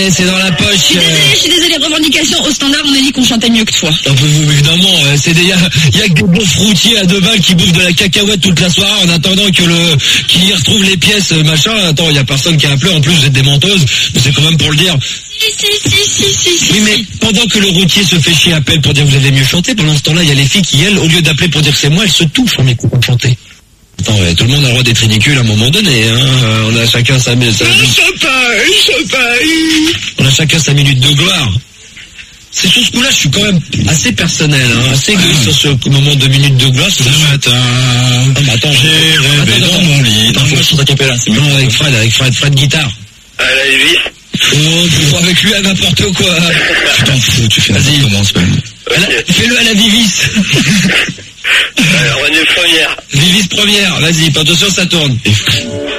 C'est dans la poche. Je suis désolée, revendication au standard, on a dit qu'on chantait mieux que toi. Évidemment, il y a que des bons fruitiers à 2 balles qui bouffent de la cacahuète toute la soirée en attendant qu'ils retrouvent les pièces, machin. Attends, il y a personne qui a appelé, en plus vous êtes des menteuses, mais c'est quand même pour le dire. Si. Oui, mais pendant que le routier se fait chier, appelle pour dire que vous avez mieux chanté, pendant ce temps-là, il y a les filles qui, elles, au lieu d'appeler pour dire que c'est moi, elles se touchent en m'écoutant chanter. Attends, ouais, tout le monde a le droit d'être ridicule à un moment donné, hein. On a chacun sa minute. On a chacun sa minute de gloire. C'est sur ce coup-là, je suis quand même assez personnel, hein, assez égoïste sur ce moment de minute de gloire. Ce matin, attends, j'ai rêvé dans mon lit. Non, moi, je chante à Capella. Non, avec Fred guitare. Ah, la Elvis. Oh, tu vois avec lui à n'importe quoi. Tu t'en fous, tu fais vas-y, commence même. Fais-le à la Vivis. Alors, on est première. Vivis première, vas-y, attention, ça tourne.